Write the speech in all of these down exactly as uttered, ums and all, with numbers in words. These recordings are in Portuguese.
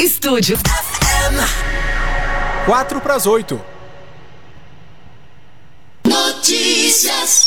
Estúdio F M. Quatro para as oito. Notícias.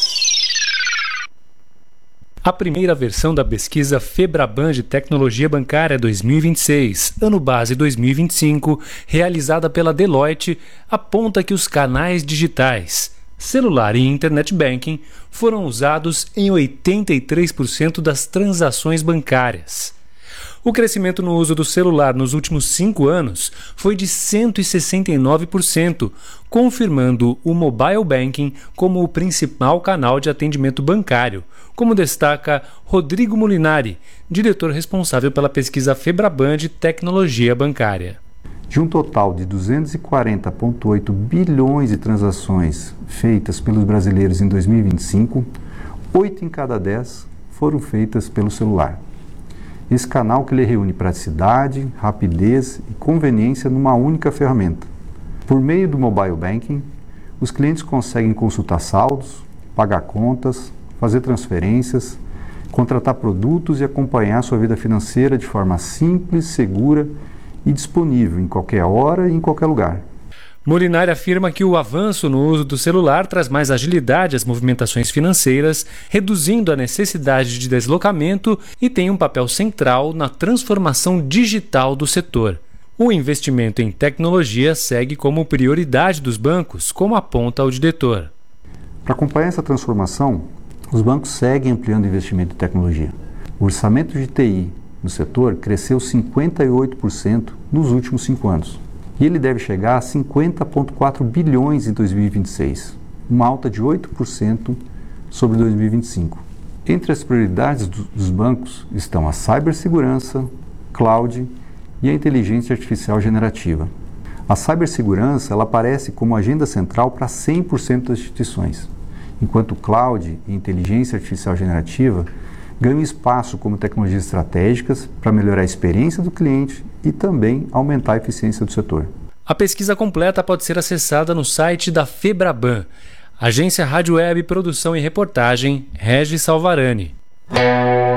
A primeira versão da pesquisa Febraban de Tecnologia Bancária dois mil e vinte e seis, ano base dois mil e vinte e cinco, realizada pela Deloitte, aponta que os canais digitais, celular e internet banking foram usados em oitenta e três por cento das transações bancárias. O crescimento no uso do celular nos últimos cinco anos foi de cento e sessenta e nove por cento, confirmando o mobile banking como o principal canal de atendimento bancário, como destaca Rodrigo Molinari, diretor responsável pela pesquisa Febraban de Tecnologia Bancária. De um total de duzentos e quarenta vírgula oito bilhões de transações feitas pelos brasileiros em dois mil e vinte e cinco, oito em cada dez foram feitas pelo celular. Esse canal que lhe reúne praticidade, rapidez e conveniência numa única ferramenta. Por meio do mobile banking, os clientes conseguem consultar saldos, pagar contas, fazer transferências, contratar produtos e acompanhar sua vida financeira de forma simples, segura e disponível em qualquer hora e em qualquer lugar. Molinari afirma que o avanço no uso do celular traz mais agilidade às movimentações financeiras, reduzindo a necessidade de deslocamento e tem um papel central na transformação digital do setor. O investimento em tecnologia segue como prioridade dos bancos, como aponta o diretor. Para acompanhar essa transformação, os bancos seguem ampliando o investimento em tecnologia. O orçamento de T I no setor cresceu cinquenta e oito por cento nos últimos cinco anos. E ele deve chegar a cinquenta vírgula quatro bilhões em dois mil e vinte e seis, uma alta de oito por cento sobre dois mil e vinte e cinco. Entre as prioridades do, dos bancos estão a cibersegurança, cloud e a inteligência artificial generativa. A cibersegurança ela aparece como agenda central para cem por cento das instituições, enquanto o cloud e inteligência artificial generativa ganham espaço como tecnologias estratégicas para melhorar a experiência do cliente e também aumentar a eficiência do setor. A pesquisa completa pode ser acessada no site da Febraban. Agência Rádio Web, produção e reportagem, Regis Salvarani.